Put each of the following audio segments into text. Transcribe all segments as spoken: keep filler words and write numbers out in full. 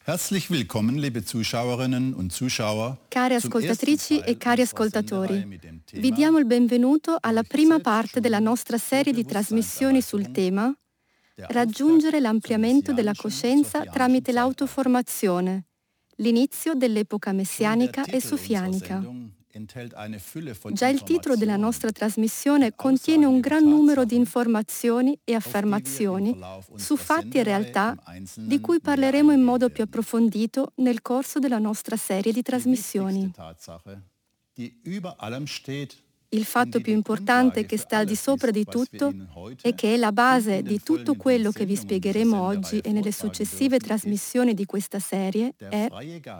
Herzlich willkommen, liebe Zuschauerinnen und Zuschauer. Care ascoltatrici e cari ascoltatori, vi diamo il benvenuto alla prima parte della nostra serie di trasmissioni sul tema Raggiungere l'ampliamento della coscienza tramite l'autoformazione, l'inizio dell'epoca messianica e sofianica. Già il titolo della nostra trasmissione contiene un gran numero di informazioni e affermazioni su fatti e realtà di cui parleremo in modo più approfondito nel corso della nostra serie di trasmissioni. Il fatto più importante che sta al di sopra di tutto e che è la base di tutto quello che vi spiegheremo oggi e nelle successive trasmissioni di questa serie è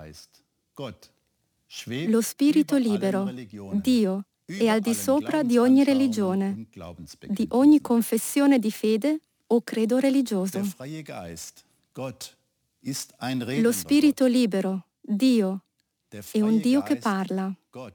lo spirito libero, Dio, è al di sopra di ogni religione, di ogni confessione di fede o credo religioso. Lo spirito libero, Dio, è un Dio che parla.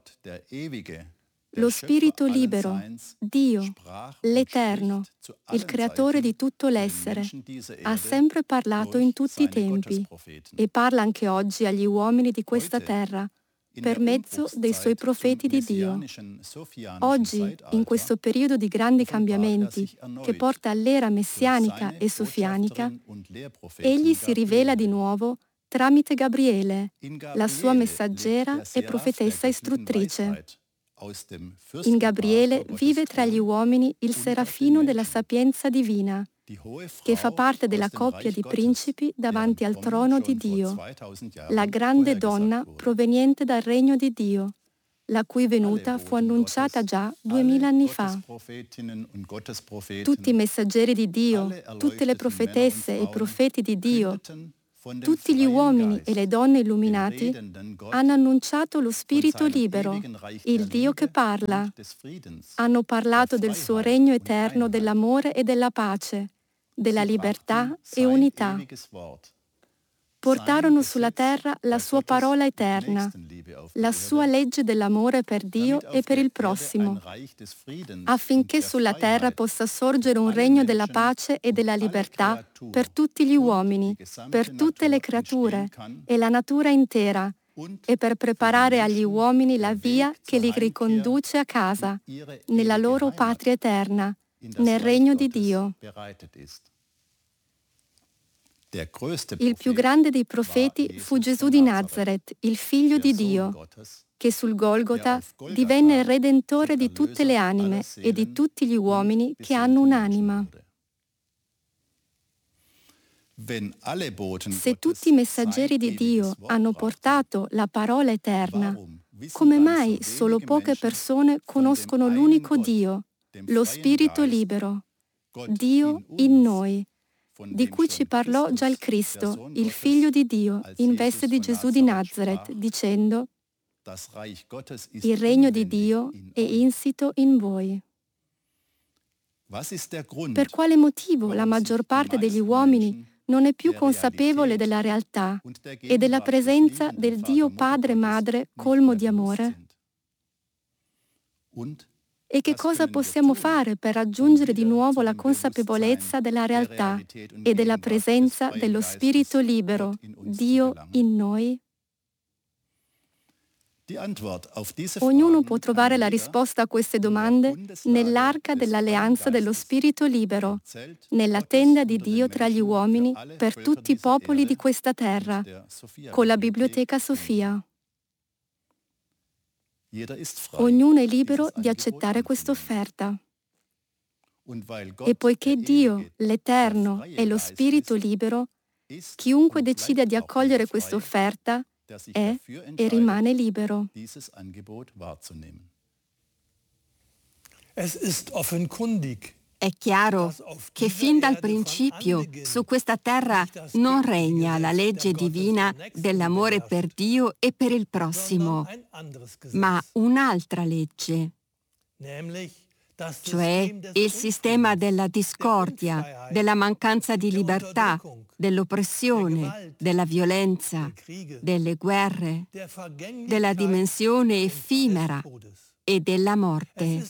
Lo spirito libero, Dio, l'Eterno, il creatore di tutto l'essere, ha sempre parlato in tutti i tempi e parla anche oggi agli uomini di questa terra per mezzo dei suoi profeti di Dio. Oggi, in questo periodo di grandi cambiamenti che porta all'era messianica e sofianica, egli si rivela di nuovo tramite Gabriele, la sua messaggera e profetessa istruttrice. In Gabriele vive tra gli uomini il serafino della sapienza divina, che fa parte della coppia di principi davanti al trono di Dio, la grande donna proveniente dal regno di Dio, la cui venuta fu annunciata già duemila anni fa. Tutti i messaggeri di Dio, tutte le profetesse e i profeti di Dio, tutti gli uomini e le donne illuminati hanno annunciato lo Spirito libero, il Dio che parla. Hanno parlato del suo regno eterno dell'amore e della pace, della libertà e unità. Portarono sulla terra la sua parola eterna, la sua legge dell'amore per Dio e per il prossimo, affinché sulla terra possa sorgere un regno della pace e della libertà per tutti gli uomini, per tutte le creature e la natura intera, e per preparare agli uomini la via che li riconduce a casa, nella loro patria eterna, nel regno di Dio. Il più grande dei profeti fu Gesù di Nazaret, il figlio di Dio, che sul Golgota divenne il redentore di tutte le anime e di tutti gli uomini che hanno un'anima. Se tutti i messaggeri di Dio hanno portato la parola eterna, come mai solo poche persone conoscono l'unico Dio, lo Spirito libero, Dio in noi, di cui ci parlò già il Cristo, il Figlio di Dio, in veste di Gesù di Nazaret, dicendo: il regno di Dio è insito in voi. Per quale motivo la maggior parte degli uomini non è più consapevole della realtà e della presenza del Dio Padre e Madre colmo di amore? E che cosa possiamo fare per raggiungere di nuovo la consapevolezza della realtà e della presenza dello Spirito libero, Dio in noi? Ognuno può trovare la risposta a queste domande nell'arca dell'alleanza dello Spirito libero, nella tenda di Dio tra gli uomini per tutti i popoli di questa terra, con la Biblioteca Sofia. Ognuno è libero di accettare questa offerta. E poiché Dio, l'Eterno, è lo Spirito libero, chiunque decida di accogliere questa offerta è e rimane libero. È chiaro che fin dal principio su questa terra non regna la legge divina dell'amore per Dio e per il prossimo, ma un'altra legge, cioè il sistema della discordia, della mancanza di libertà, dell'oppressione, della violenza, delle guerre, della dimensione effimera e della morte.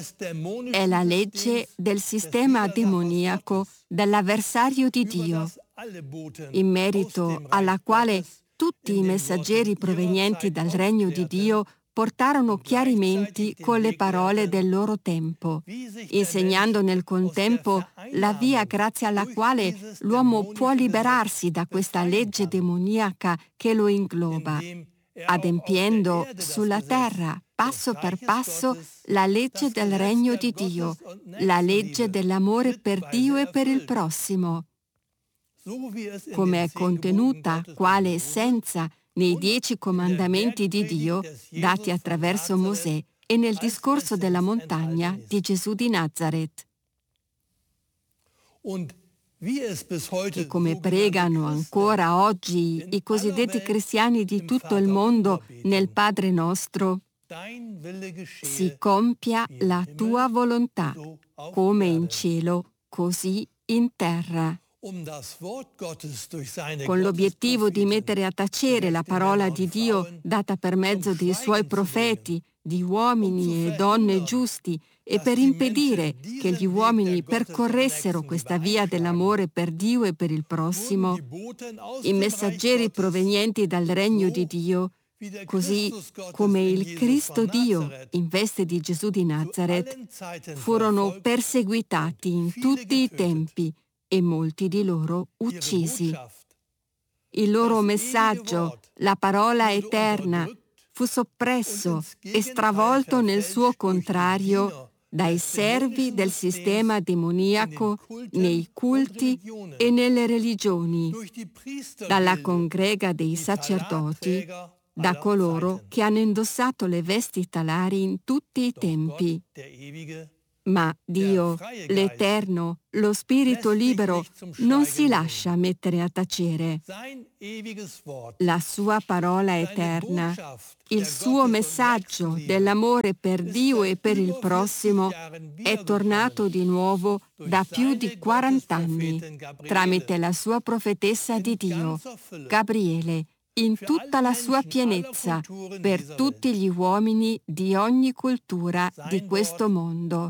È la legge del sistema demoniaco dell'avversario di Dio, in merito alla quale tutti i messaggeri provenienti dal regno di Dio portarono chiarimenti con le parole del loro tempo, insegnando nel contempo la via grazie alla quale l'uomo può liberarsi da questa legge demoniaca che lo ingloba, adempiendo sulla terra, passo per passo, la legge del regno di Dio, la legge dell'amore per Dio e per il prossimo, come è contenuta quale essenza nei dieci comandamenti di Dio dati attraverso Mosè e nel discorso della montagna di Gesù di Nazaret. E come pregano ancora oggi i cosiddetti cristiani di tutto il mondo nel Padre nostro, si compia la tua volontà, come in cielo, così in terra. Con l'obiettivo di mettere a tacere la parola di Dio data per mezzo dei suoi profeti, di uomini e donne giusti, e per impedire che gli uomini percorressero questa via dell'amore per Dio e per il prossimo, i messaggeri provenienti dal regno di Dio, così come il Cristo Dio in veste di Gesù di Nazaret, furono perseguitati in tutti i tempi e molti di loro uccisi. Il loro messaggio, la parola eterna, fu soppresso e stravolto nel suo contrario dai servi del sistema demoniaco nei culti e nelle religioni, dalla congrega dei sacerdoti, da coloro che hanno indossato le vesti talari in tutti i tempi. Ma Dio, l'Eterno, lo Spirito libero, non si lascia mettere a tacere. La sua parola eterna, il suo messaggio dell'amore per Dio e per il prossimo è tornato di nuovo da più di quarant'anni tramite la sua profetessa di Dio, Gabriele, in tutta la sua pienezza, per tutti gli uomini di ogni cultura di questo mondo.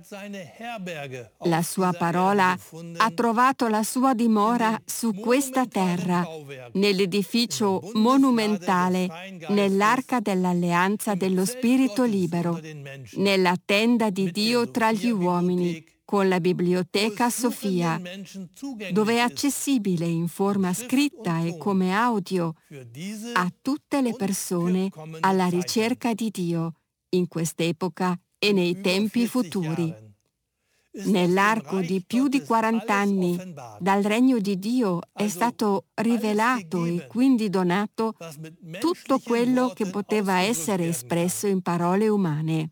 La sua parola ha trovato la sua dimora su questa terra, nell'edificio monumentale, nell'arca dell'alleanza dello Spirito libero, nella tenda di Dio tra gli uomini, con la biblioteca Sofia, dove è accessibile in forma scritta e come audio a tutte le persone alla ricerca di Dio in quest'epoca e nei tempi futuri. Nell'arco di più di quarant'anni, dal regno di Dio è stato rivelato e quindi donato tutto quello che poteva essere espresso in parole umane.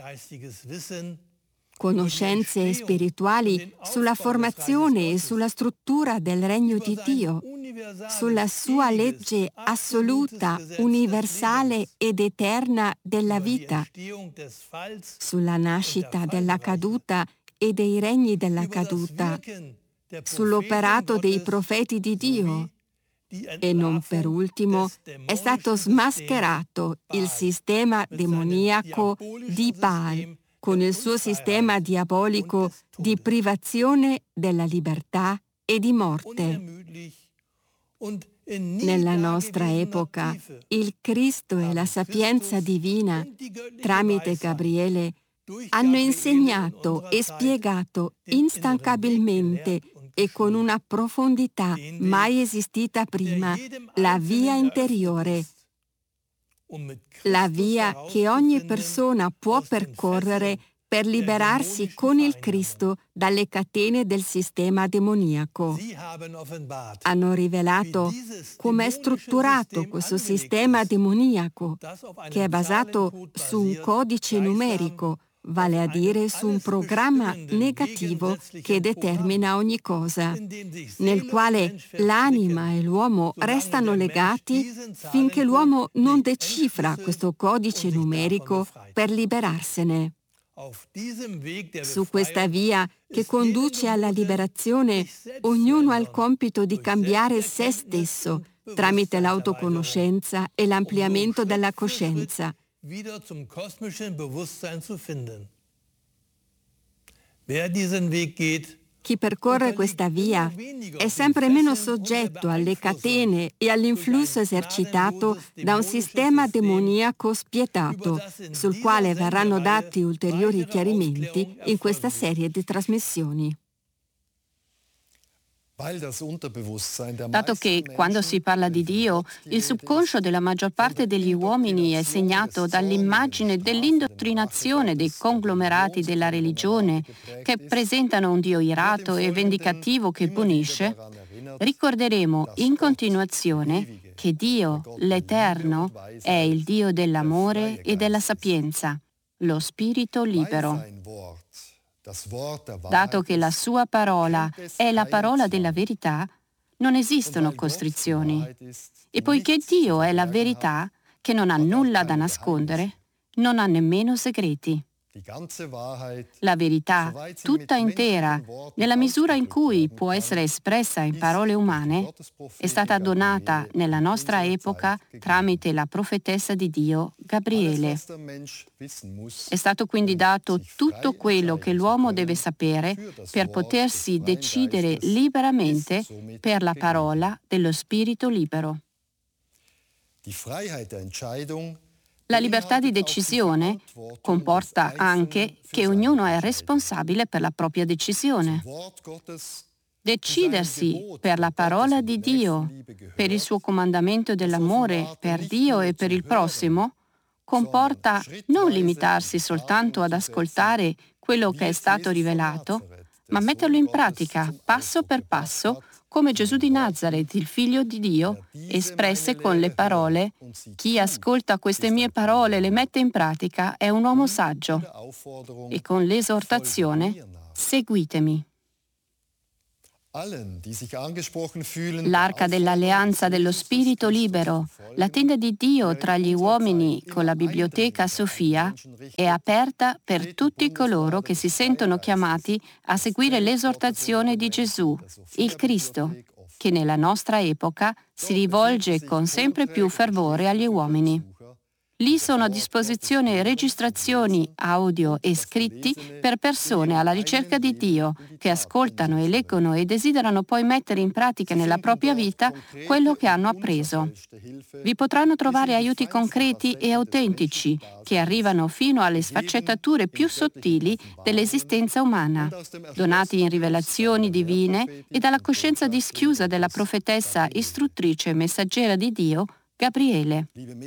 Conoscenze spirituali sulla formazione e sulla struttura del regno di Dio, sulla sua legge assoluta, universale ed eterna della vita, sulla nascita della caduta e dei regni della caduta, sull'operato dei profeti di Dio. E non per ultimo è stato smascherato il sistema demoniaco di Baal, con il suo sistema diabolico di privazione della libertà e di morte. Nella nostra epoca, il Cristo e la sapienza divina, tramite Gabriele, hanno insegnato e spiegato instancabilmente e con una profondità mai esistita prima la via interiore, la via che ogni persona può percorrere per liberarsi con il Cristo dalle catene del sistema demoniaco. Hanno rivelato come è strutturato questo sistema demoniaco, che è basato su un codice numerico, vale a dire su un programma negativo che determina ogni cosa, nel quale l'anima e l'uomo restano legati finché l'uomo non decifra questo codice numerico per liberarsene. Su questa via che conduce alla liberazione, ognuno ha il compito di cambiare se stesso tramite l'autoconoscenza e l'ampliamento della coscienza. wieder zum kosmischen Bewusstsein zu finden. Wer diesen Weg geht, Chi percorre questa via è sempre meno soggetto alle catene e all'influsso esercitato da un sistema demoniaco spietato, sul quale verranno dati ulteriori chiarimenti in questa serie di trasmissioni. Dato che quando si parla di Dio, il subconscio della maggior parte degli uomini è segnato dall'immagine dell'indottrinazione dei conglomerati della religione che presentano un Dio irato e vendicativo che punisce, ricorderemo in continuazione che Dio, l'Eterno, è il Dio dell'amore e della sapienza, lo Spirito libero. Dato che la sua parola è la parola della verità, non esistono costrizioni. E poiché Dio è la verità, che non ha nulla da nascondere, non ha nemmeno segreti. La verità, tutta intera, nella misura in cui può essere espressa in parole umane, è stata donata nella nostra epoca tramite la profetessa di Dio, Gabriele. È stato quindi dato tutto quello che l'uomo deve sapere per potersi decidere liberamente per la parola dello Spirito libero. La libertà di decisione comporta anche che ognuno è responsabile per la propria decisione. Decidersi per la parola di Dio, per il suo comandamento dell'amore per Dio e per il prossimo, comporta non limitarsi soltanto ad ascoltare quello che è stato rivelato, ma metterlo in pratica passo per passo, come Gesù di Nazaret, il Figlio di Dio, espresse con le parole: «Chi ascolta queste mie parole e le mette in pratica è un uomo saggio», e con l'esortazione: «Seguitemi». L'arca dell'alleanza dello Spirito libero, la tenda di Dio tra gli uomini con la biblioteca Sofia, è aperta per tutti coloro che si sentono chiamati a seguire l'esortazione di Gesù, il Cristo, che nella nostra epoca si rivolge con sempre più fervore agli uomini. Lì sono a disposizione registrazioni audio e scritti per persone alla ricerca di Dio, che ascoltano e leggono e desiderano poi mettere in pratica nella propria vita quello che hanno appreso. Vi potranno trovare aiuti concreti e autentici che arrivano fino alle sfaccettature più sottili dell'esistenza umana, donati in rivelazioni divine e dalla coscienza dischiusa della profetessa istruttrice e messaggera di Dio, Gabriele.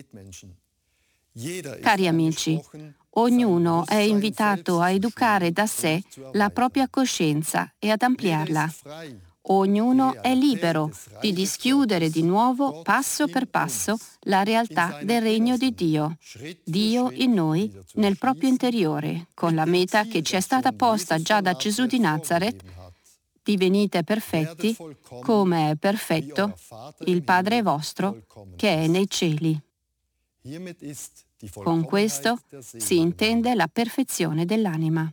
Cari amici, ognuno è invitato a educare da sé la propria coscienza e ad ampliarla. Ognuno è libero di dischiudere di nuovo, passo per passo, la realtà del regno di Dio. Dio in noi, nel proprio interiore, con la meta che ci è stata posta già da Gesù di Nazaret: divenite perfetti come è perfetto il Padre vostro che è nei cieli. Con questo si intende la perfezione dell'anima.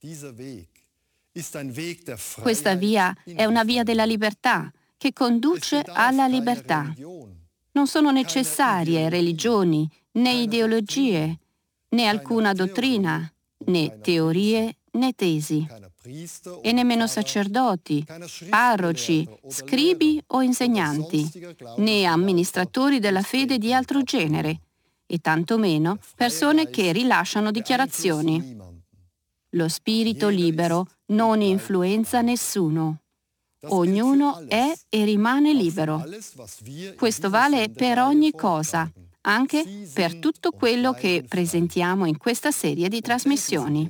Questa via è una via della libertà che conduce alla libertà. Non sono necessarie religioni, né ideologie, né alcuna dottrina, né teorie, né tesi, e nemmeno sacerdoti, parroci, scribi o insegnanti, né amministratori della fede di altro genere, e tantomeno persone che rilasciano dichiarazioni. Lo spirito libero non influenza nessuno. Ognuno è e rimane libero. Questo vale per ogni cosa, anche per tutto quello che presentiamo in questa serie di trasmissioni.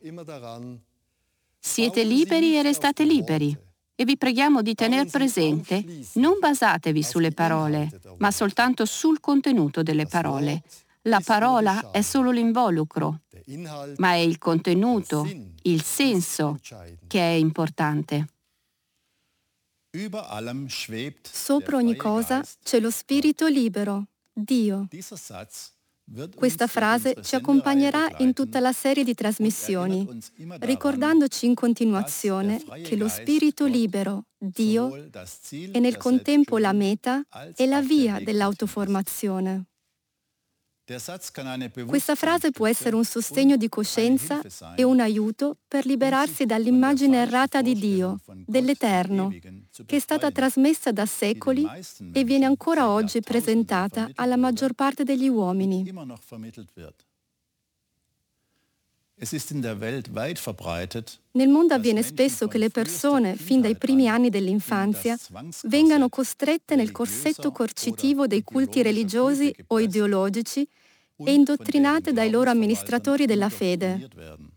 Siete liberi e restate liberi. E vi preghiamo di tener presente: non basatevi sulle parole, ma soltanto sul contenuto delle parole. La parola è solo l'involucro, ma è il contenuto, il senso che è importante. Sopra ogni cosa c'è lo Spirito libero, Dio. Questa frase ci accompagnerà in tutta la serie di trasmissioni, ricordandoci in continuazione che lo Spirito libero, Dio, è nel contempo la meta e la via dell'autoformazione. Questa frase può essere un sostegno di coscienza e un aiuto per liberarsi dall'immagine errata di Dio, dell'Eterno, che è stata trasmessa da secoli e viene ancora oggi presentata alla maggior parte degli uomini. Nel mondo avviene spesso che le persone, fin dai primi anni dell'infanzia, vengano costrette nel corsetto coercitivo dei culti religiosi o ideologici e indottrinate dai loro amministratori della fede.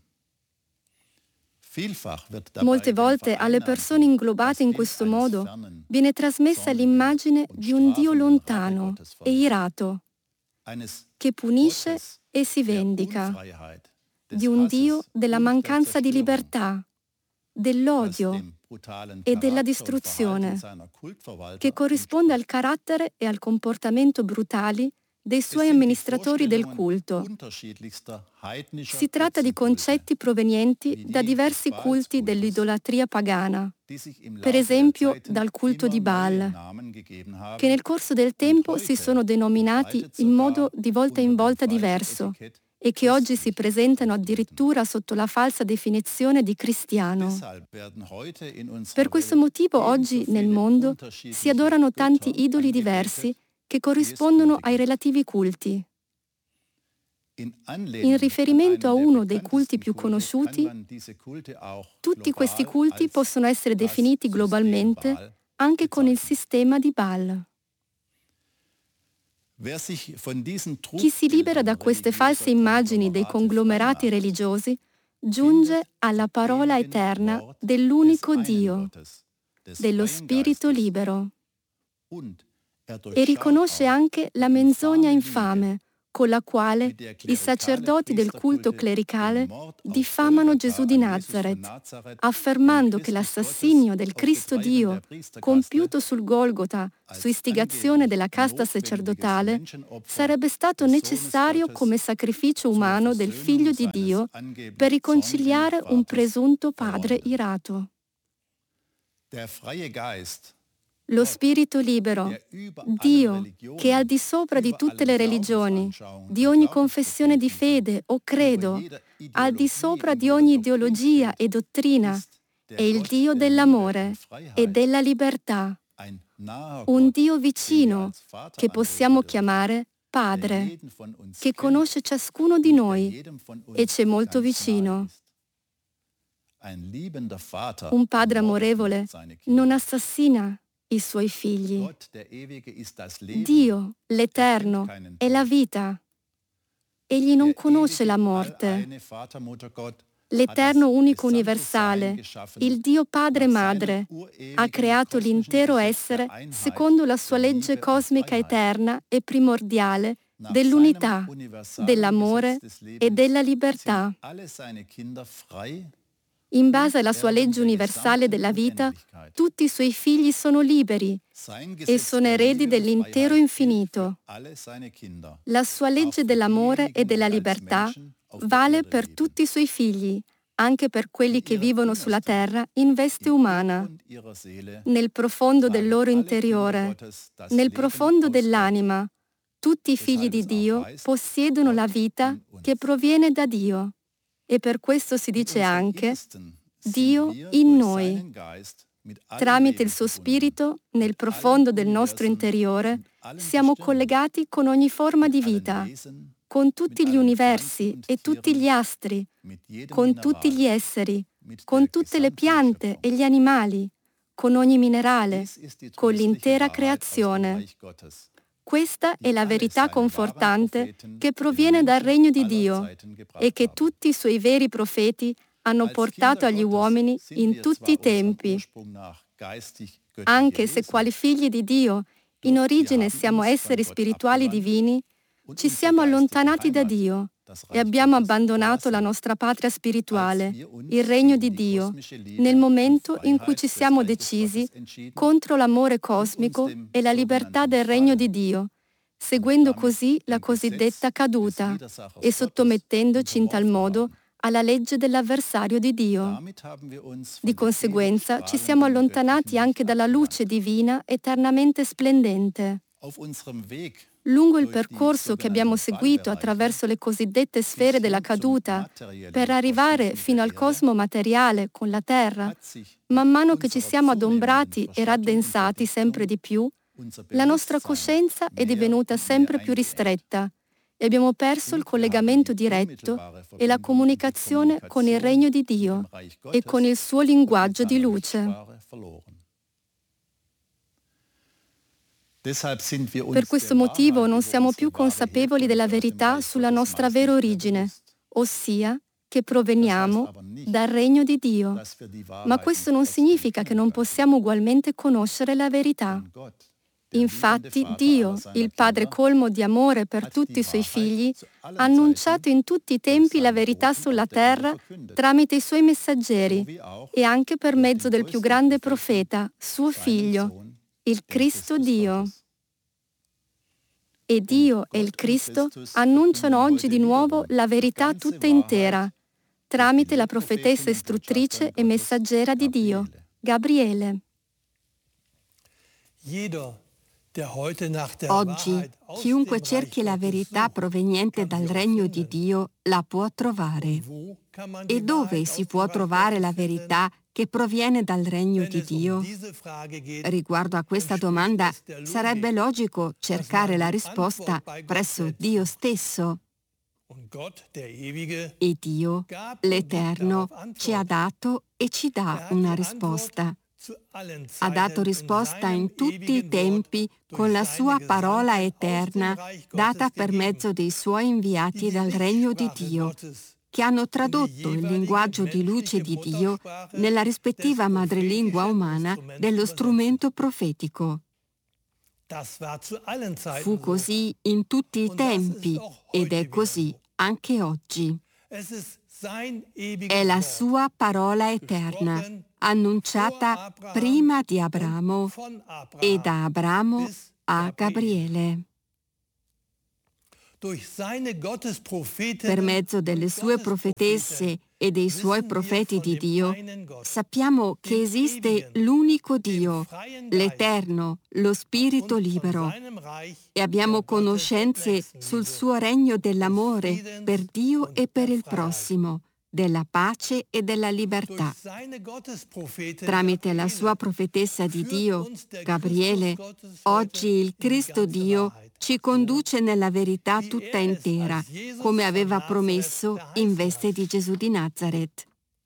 Molte volte alle persone inglobate in questo modo viene trasmessa l'immagine di un Dio lontano e irato, che punisce e si vendica, di un Dio della mancanza di libertà, dell'odio e della distruzione, che corrisponde al carattere e al comportamento brutali dei suoi amministratori del culto. Si tratta di concetti provenienti da diversi culti dell'idolatria pagana, per esempio dal culto di Baal, che nel corso del tempo si sono denominati in modo di volta in volta diverso e che oggi si presentano addirittura sotto la falsa definizione di cristiano. Per questo motivo oggi nel mondo si adorano tanti idoli diversi che corrispondono ai relativi culti. In riferimento a uno dei culti più conosciuti, tutti questi culti possono essere definiti globalmente anche con il sistema di Baal. Chi si libera da queste false immagini dei conglomerati religiosi giunge alla parola eterna dell'unico Dio, dello Spirito libero, e riconosce anche la menzogna infame con la quale i sacerdoti del culto clericale diffamano Gesù di Nazaret, affermando che l'assassinio del Cristo Dio, compiuto sul Golgota su istigazione della casta sacerdotale, sarebbe stato necessario come sacrificio umano del Figlio di Dio per riconciliare un presunto padre irato. Lo Spirito libero, Dio, che è al di sopra di tutte le religioni, di ogni confessione di fede o credo, al di sopra di ogni ideologia e dottrina, è il Dio dell'amore e della libertà, un Dio vicino che possiamo chiamare Padre, che conosce ciascuno di noi e c'è molto vicino. Un padre amorevole non assassina i suoi figli. Dio, l'Eterno, è la vita. Egli non conosce la morte. L'Eterno unico universale, il Dio Padre e Madre, ha creato l'intero essere secondo la sua legge cosmica eterna e primordiale dell'unità, dell'amore e della libertà. In base alla sua legge universale della vita, tutti i suoi figli sono liberi e sono eredi dell'intero infinito. La sua legge dell'amore e della libertà vale per tutti i suoi figli, anche per quelli che vivono sulla terra in veste umana, nel profondo del loro interiore, nel profondo dell'anima. Tutti i figli di Dio possiedono la vita che proviene da Dio. E per questo si dice anche Dio in noi. Tramite il suo Spirito, nel profondo del nostro interiore, siamo collegati con ogni forma di vita, con tutti gli universi e tutti gli astri, con tutti gli esseri, con tutte le piante e gli animali, con ogni minerale, con l'intera creazione. Questa è la verità confortante che proviene dal regno di Dio e che tutti i suoi veri profeti hanno portato agli uomini in tutti i tempi. Anche se quali figli di Dio, in origine siamo esseri spirituali divini, ci siamo allontanati da Dio e abbiamo abbandonato la nostra patria spirituale, il regno di Dio, nel momento in cui ci siamo decisi contro l'amore cosmico e la libertà del regno di Dio, seguendo così la cosiddetta caduta e sottomettendoci in tal modo alla legge dell'avversario di Dio. Di conseguenza ci siamo allontanati anche dalla luce divina eternamente splendente. Lungo il percorso che abbiamo seguito attraverso le cosiddette sfere della caduta, per arrivare fino al cosmo materiale con la Terra, man mano che ci siamo adombrati e raddensati sempre di più, la nostra coscienza è divenuta sempre più ristretta e abbiamo perso il collegamento diretto e la comunicazione con il regno di Dio e con il suo linguaggio di luce. Per questo motivo non siamo più consapevoli della verità sulla nostra vera origine, ossia che proveniamo dal regno di Dio. Ma questo non significa che non possiamo ugualmente conoscere la verità. Infatti Dio, il Padre colmo di amore per tutti i suoi figli, ha annunciato in tutti i tempi la verità sulla terra tramite i suoi messaggeri e anche per mezzo del più grande profeta, suo figlio, il Cristo Dio. E Dio e il Cristo annunciano oggi di nuovo la verità tutta intera, tramite la profetessa istruttrice e messaggera di Dio, Gabriele. Oggi, chiunque cerchi la verità proveniente dal regno di Dio la può trovare. E dove si può trovare la verità che proviene dal regno di Dio? Riguardo a questa domanda, sarebbe logico cercare la risposta presso Dio stesso. E Dio, l'Eterno, ci ha dato e ci dà una risposta. Ha dato risposta in tutti i tempi con la sua parola eterna, data per mezzo dei suoi inviati dal regno di Dio, che hanno tradotto il linguaggio di luce di Dio nella rispettiva madrelingua umana dello strumento profetico. Fu così in tutti i tempi ed è così anche oggi. È la sua parola eterna, annunciata prima di Abramo e da Abramo a Gabriele. Per mezzo delle sue profetesse e dei suoi profeti di Dio, sappiamo che esiste l'unico Dio, l'Eterno, lo Spirito libero, e abbiamo conoscenze sul suo regno dell'amore per Dio e per il prossimo, della pace e della libertà. Tramite la sua profetessa di Dio, Gabriele, oggi il Cristo Dio ci conduce nella verità tutta intera, come aveva promesso in veste di Gesù di Nazaret.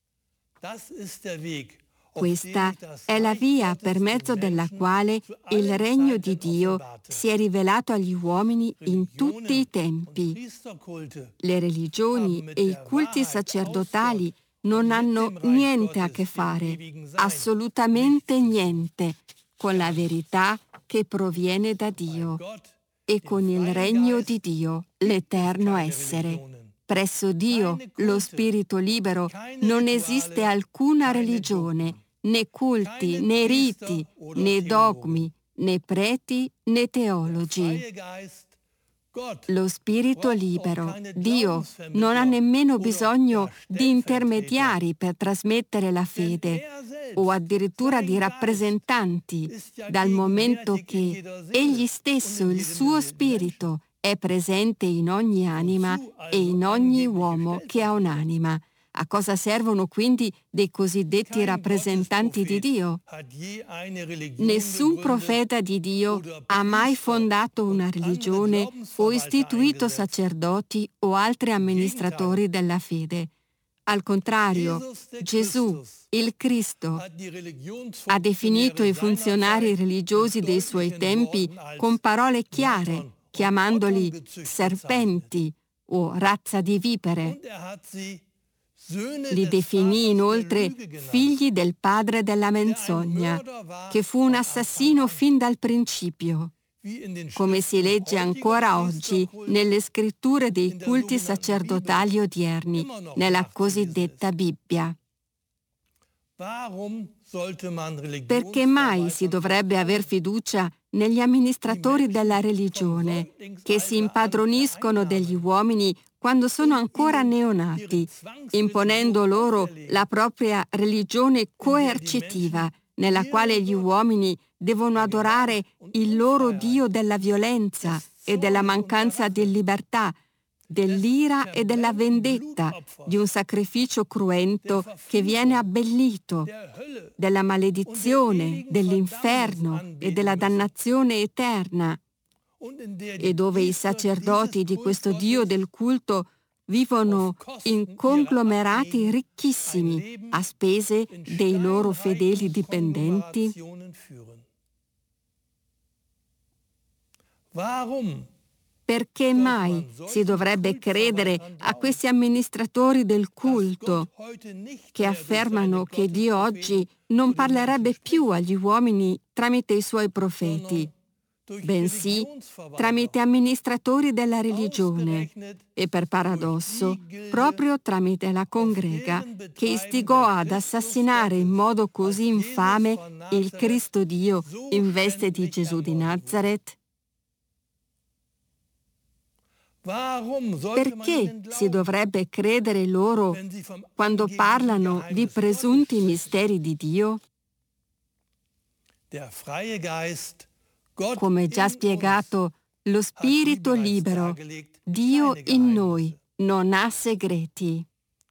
Questa è la via per mezzo della quale il regno di Dio si è rivelato agli uomini in tutti i tempi. Le religioni e i culti sacerdotali non hanno niente a che fare, assolutamente niente, con la verità che proviene da Dio e con il regno di Dio, l'eterno essere. Presso Dio, lo Spirito libero, non esiste alcuna religione, né culti, né riti, né dogmi, né preti, né teologi. Lo Spirito libero, Dio, non ha nemmeno bisogno di intermediari per trasmettere la fede o addirittura di rappresentanti, dal momento che Egli stesso, il suo Spirito, è presente in ogni anima e in ogni uomo che ha un'anima. A cosa servono quindi dei cosiddetti rappresentanti di Dio? Nessun profeta di Dio ha mai fondato una religione o istituito sacerdoti o altri amministratori della fede. Al contrario, Gesù, il Cristo, ha definito i funzionari religiosi dei suoi tempi con parole chiare, chiamandoli serpenti o razza di vipere. Li definì inoltre figli del padre della menzogna, che fu un assassino fin dal principio, come si legge ancora oggi nelle scritture dei culti sacerdotali odierni, nella cosiddetta Bibbia. Perché mai si dovrebbe aver fiducia negli amministratori della religione, che si impadroniscono degli uomini quando sono ancora neonati, imponendo loro la propria religione coercitiva, nella quale gli uomini devono adorare il loro Dio della violenza e della mancanza di libertà, dell'ira e della vendetta, di un sacrificio cruento che viene abbellito, della maledizione, dell'inferno e della dannazione eterna, e dove i sacerdoti di questo Dio del culto vivono in conglomerati ricchissimi a spese dei loro fedeli dipendenti? Perché mai si dovrebbe credere a questi amministratori del culto che affermano che Dio oggi non parlerebbe più agli uomini tramite i suoi profeti, bensì tramite amministratori della religione e per paradosso proprio tramite la congrega che istigò ad assassinare in modo così infame il Cristo Dio in veste di Gesù di Nazaret? Perché si dovrebbe credere loro quando parlano di presunti misteri di Dio? Come già spiegato, lo Spirito libero, Dio in noi, non ha segreti.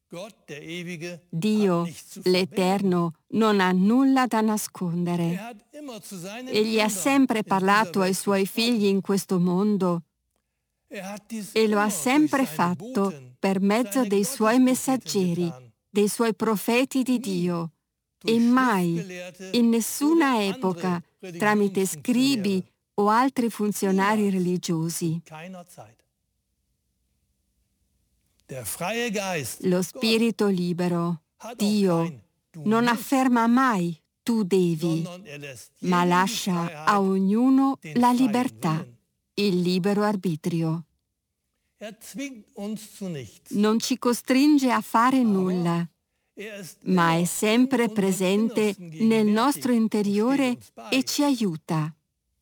Dio, l'Eterno, non ha nulla da nascondere. Egli ha sempre parlato ai suoi figli in questo mondo e lo ha sempre fatto per mezzo dei suoi messaggeri, dei suoi profeti di Dio, e mai, in nessuna epoca, tramite scribi o altri funzionari religiosi. Lo Spirito libero, Dio, non afferma mai tu devi, ma lascia a ognuno la libertà, il libero arbitrio. Non ci costringe a fare nulla, ma è sempre presente nel nostro interiore e ci aiuta.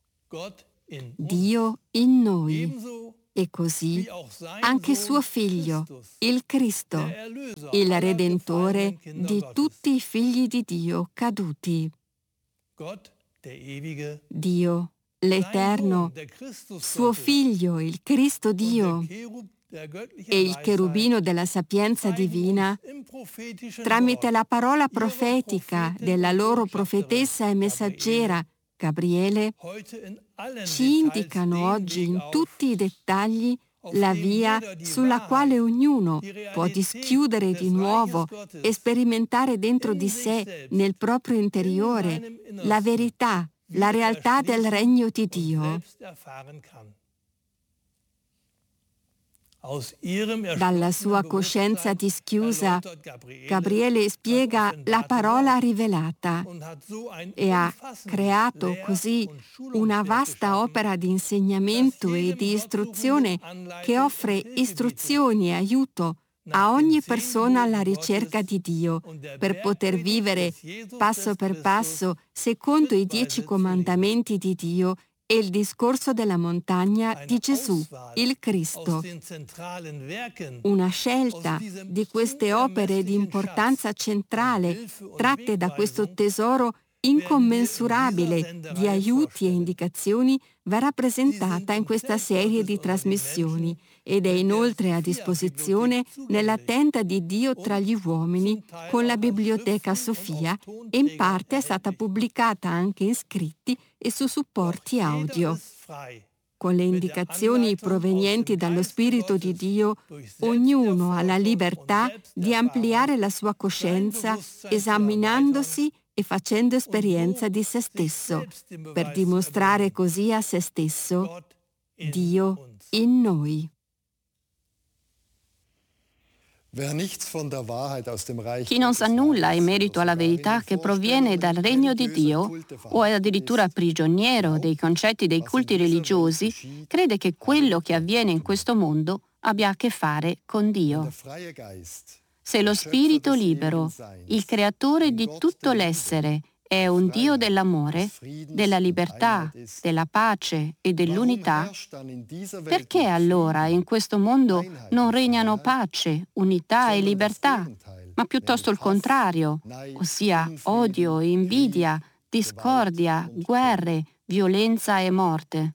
Dio in noi, e così anche suo Figlio, il Cristo, il Redentore di tutti i figli di Dio caduti. Dio, l'Eterno, suo Figlio, il Cristo Dio, e il cherubino della sapienza divina, tramite la parola profetica della loro profetessa e messaggera, Gabriele, ci indicano oggi in tutti i dettagli la via sulla quale ognuno può dischiudere di nuovo e sperimentare dentro di sé, nel proprio interiore, la verità, la realtà del regno di Dio. Dalla sua coscienza dischiusa, Gabriele spiega la parola rivelata e ha creato così una vasta opera di insegnamento e di istruzione che offre istruzioni e aiuto a ogni persona alla ricerca di Dio per poter vivere passo per passo secondo i dieci comandamenti di Dio e il discorso della montagna di Gesù, il Cristo. Una scelta di queste opere di importanza centrale, tratte da questo tesoro incommensurabile di aiuti e indicazioni, verrà presentata in questa serie di trasmissioni ed è inoltre a disposizione nella tenda di Dio tra gli uomini con la Biblioteca Sofia e in parte è stata pubblicata anche in scritti e su supporti audio. Con le indicazioni provenienti dallo Spirito di Dio, ognuno ha la libertà di ampliare la sua coscienza esaminandosi e facendo esperienza di se stesso, per dimostrare così a se stesso Dio in noi. Chi non sa nulla in merito alla verità che proviene dal regno di Dio o è addirittura prigioniero dei concetti dei culti religiosi, crede che quello che avviene in questo mondo abbia a che fare con Dio. Se lo Spirito libero, il creatore di tutto l'essere, è un Dio dell'amore, della libertà, della pace e dell'unità, perché allora in questo mondo non regnano pace, unità e libertà, ma piuttosto il contrario, ossia odio, invidia, discordia, guerre, violenza e morte?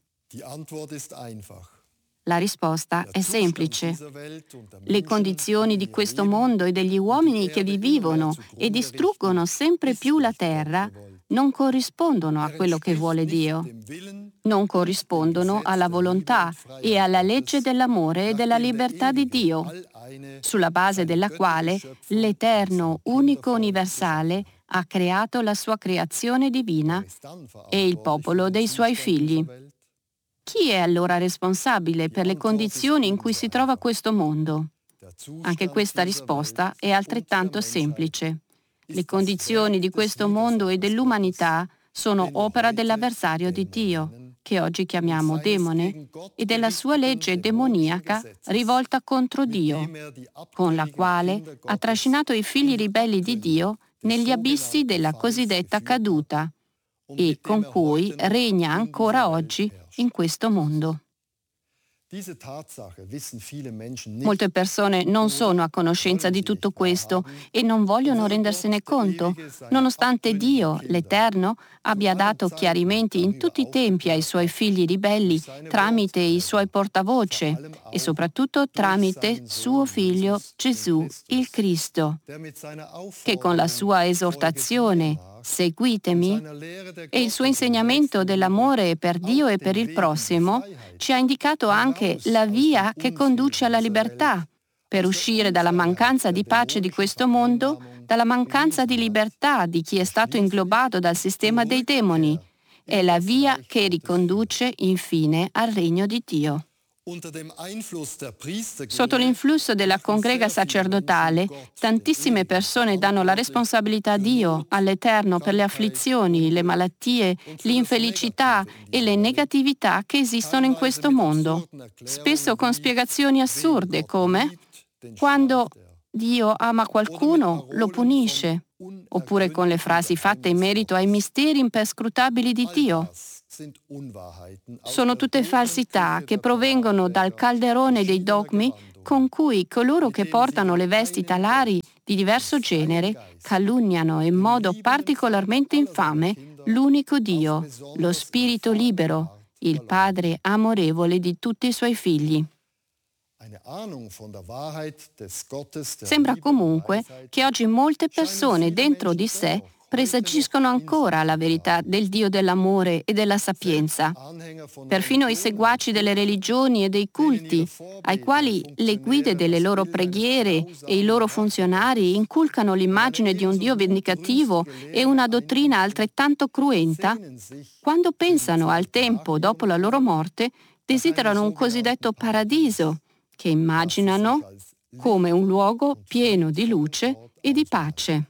La risposta è semplice. Le condizioni di questo mondo e degli uomini che vi vivono e distruggono sempre più la terra non corrispondono a quello che vuole Dio. Non corrispondono alla volontà e alla legge dell'amore e della libertà di Dio, sulla base della quale l'Eterno, unico universale, ha creato la sua creazione divina e il popolo dei suoi figli. Chi è allora responsabile per le condizioni in cui si trova questo mondo? Anche questa risposta è altrettanto semplice. Le condizioni di questo mondo e dell'umanità sono opera dell'avversario di Dio, che oggi chiamiamo demone, e della sua legge demoniaca rivolta contro Dio, con la quale ha trascinato i figli ribelli di Dio negli abissi della cosiddetta caduta e con cui regna ancora oggi in questo mondo. Molte persone non sono a conoscenza di tutto questo e non vogliono rendersene conto, nonostante Dio, l'Eterno, abbia dato chiarimenti in tutti i tempi ai suoi figli ribelli tramite i suoi portavoce e soprattutto tramite suo figlio Gesù, il Cristo, che con la sua esortazione seguitemi, e il suo insegnamento dell'amore per Dio e per il prossimo ci ha indicato anche la via che conduce alla libertà, per uscire dalla mancanza di pace di questo mondo, dalla mancanza di libertà di chi è stato inglobato dal sistema dei demoni. È la via che riconduce infine al regno di Dio. Sotto l'influsso della congrega sacerdotale, tantissime persone danno la responsabilità a Dio, all'Eterno, per le afflizioni, le malattie, l'infelicità e le negatività che esistono in questo mondo, spesso con spiegazioni assurde come quando Dio ama qualcuno lo punisce, oppure con le frasi fatte in merito ai misteri imperscrutabili di Dio. Sono tutte falsità che provengono dal calderone dei dogmi con cui coloro che portano le vesti talari di diverso genere calunniano in modo particolarmente infame l'unico Dio, lo Spirito libero, il Padre amorevole di tutti i suoi figli. Sembra comunque che oggi molte persone dentro di sé presagiscono ancora la verità del Dio dell'amore e della sapienza. Perfino i seguaci delle religioni e dei culti, ai quali le guide delle loro preghiere e i loro funzionari inculcano l'immagine di un Dio vendicativo e una dottrina altrettanto cruenta, quando pensano al tempo dopo la loro morte, desiderano un cosiddetto paradiso, che immaginano come un luogo pieno di luce e di pace.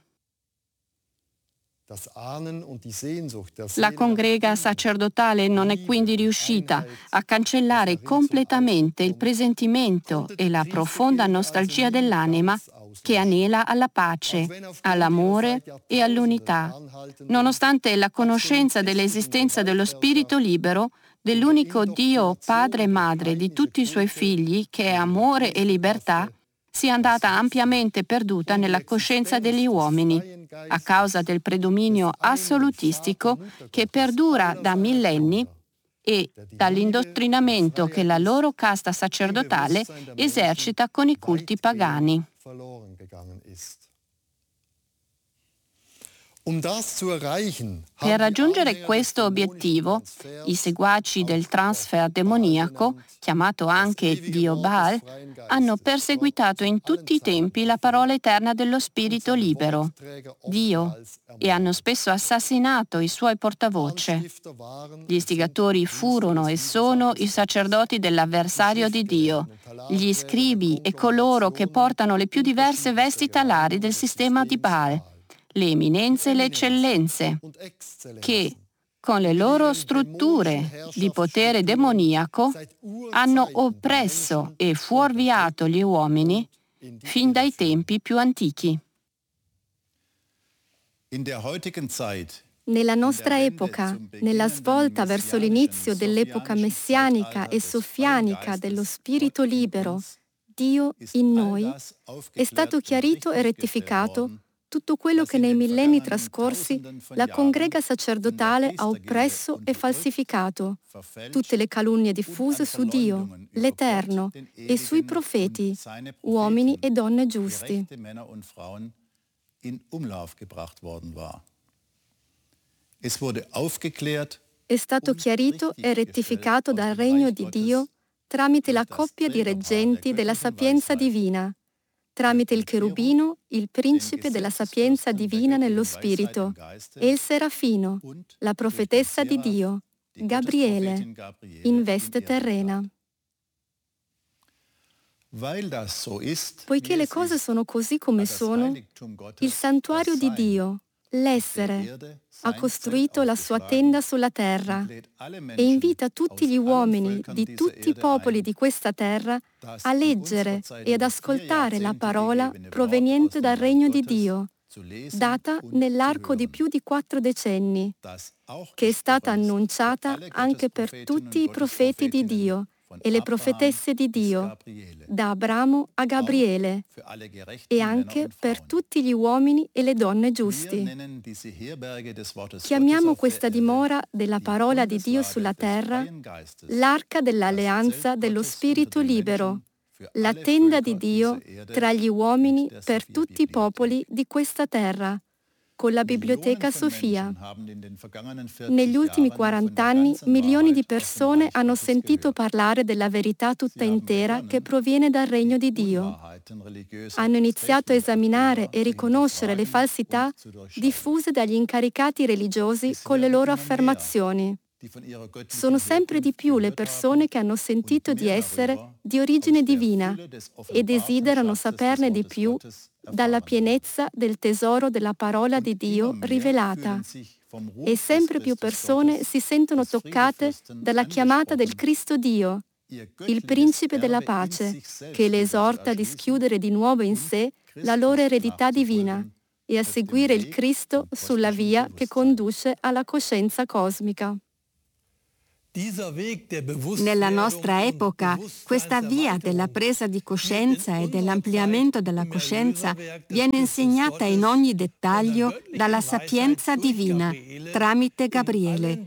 La congrega sacerdotale non è quindi riuscita a cancellare completamente il presentimento e la profonda nostalgia dell'anima che anela alla pace, all'amore e all'unità, nonostante la conoscenza dell'esistenza dello Spirito libero, dell'unico Dio Padre e Madre di tutti i suoi figli, che è amore e libertà, sia andata ampiamente perduta nella coscienza degli uomini, a causa del predominio assolutistico che perdura da millenni e dall'indottrinamento che la loro casta sacerdotale esercita con i culti pagani. Per raggiungere questo obiettivo, i seguaci del transfer demoniaco, chiamato anche Dio Baal, hanno perseguitato in tutti i tempi la parola eterna dello Spirito libero, Dio, e hanno spesso assassinato i suoi portavoce. Gli istigatori furono e sono i sacerdoti dell'avversario di Dio, gli scribi e coloro che portano le più diverse vesti talari del sistema di Baal, le eminenze e le eccellenze, che, con le loro strutture di potere demoniaco, hanno oppresso e fuorviato gli uomini fin dai tempi più antichi. Nella nostra epoca, nella svolta verso l'inizio dell'epoca messianica e soffianica dello Spirito libero, Dio in noi, è stato chiarito e rettificato tutto quello che nei millenni trascorsi la congrega sacerdotale ha oppresso e falsificato, tutte le calunnie diffuse su Dio, l'Eterno, e sui profeti, uomini e donne giusti. È stato chiarito e rettificato dal regno di Dio tramite la coppia di reggenti della sapienza divina, tramite il cherubino, il principe della sapienza divina nello spirito, e il serafino, la profetessa di Dio, Gabriele, in veste terrena. Poiché le cose sono così come sono, il santuario di Dio, l'essere, ha costruito la sua tenda sulla terra e invita tutti gli uomini di tutti i popoli di questa terra a leggere e ad ascoltare la parola proveniente dal regno di Dio, data nell'arco di più di quattro decenni, che è stata annunciata anche per tutti i profeti di Dio e le profetesse di Dio, da Abramo a Gabriele, e anche per tutti gli uomini e le donne giusti. Chiamiamo questa dimora della parola di Dio sulla terra l'arca dell'alleanza dello Spirito libero, la tenda di Dio tra gli uomini per tutti i popoli di questa terra, con la Biblioteca Sofia. Negli ultimi quaranta anni milioni di persone hanno sentito parlare della verità tutta intera che proviene dal regno di Dio. Hanno iniziato a esaminare e riconoscere le falsità diffuse dagli incaricati religiosi con le loro affermazioni. Sono sempre di più le persone che hanno sentito di essere di origine divina e desiderano saperne di più dalla pienezza del tesoro della parola di Dio rivelata. E sempre più persone si sentono toccate dalla chiamata del Cristo Dio, il Principe della pace, che le esorta a dischiudere di nuovo in sé la loro eredità divina e a seguire il Cristo sulla via che conduce alla coscienza cosmica. Nella nostra epoca, questa via della presa di coscienza e dell'ampliamento della coscienza viene insegnata in ogni dettaglio dalla sapienza divina, tramite Gabriele,